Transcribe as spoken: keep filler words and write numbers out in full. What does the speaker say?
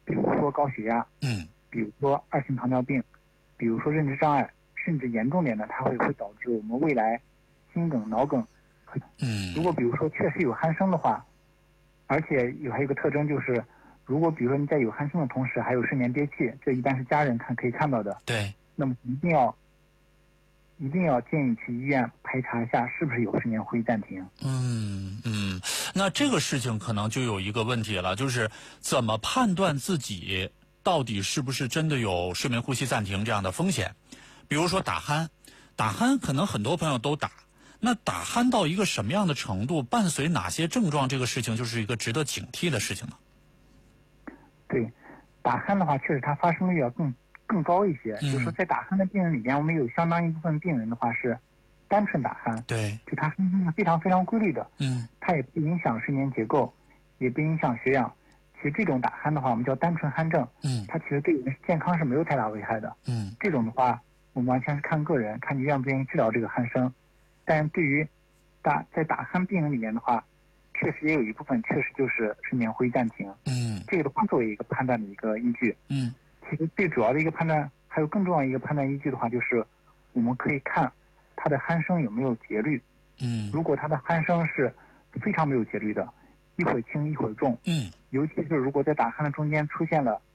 比如说高血压， 嗯， 比如说二型糖尿病，比如说认知障碍，甚至严重点的，它会会导致我们未来心梗、脑梗。 嗯， 如果比如说确实有鼾声的话，而且有还有一个特征就是，如果比如说你在有鼾声的同时还有睡眠憋气，这一般是家人看可以看到的。 对， 那么一定要一定要建议去医院排查一下是不是有睡眠呼吸暂停。 嗯嗯，那这个事情可能就有一个问题了，就是怎么判断自己到底是不是真的有睡眠呼吸暂停这样的风险？比如说打鼾，打鼾可能很多朋友都打，那打鼾到一个什么样的程度，伴随哪些症状，这个事情就是一个值得警惕的事情呢？ 对，打鼾的话，确实它发生率要更更高一些。 嗯、 就是说，在打鼾的病人里边，我们有相当一部分病人的话是单纯打鼾， 对， 就它声音是非常非常规律的， 嗯， 它也不影响睡眠结构，也不影响血氧。其实这种打鼾的话，我们叫单纯鼾症， 嗯， 它其实对人健康是没有太大危害的。 嗯， 这种的话，我们完全是看个人，看你愿不愿意治疗这个鼾声。但对于打在打鼾病人里面的话，确实也有一部分确实就是睡眠呼吸暂停。 嗯， 这个的话作为一个判断的一个依据。 嗯， 其实最主要的一个判断，还有更重要一个判断依据的话，就是我们可以看他的鼾声有没有节律。 嗯， 如果他的鼾声是非常没有节律的，一会儿轻一会儿重， 嗯， 尤其是如果在打鼾的中间出现了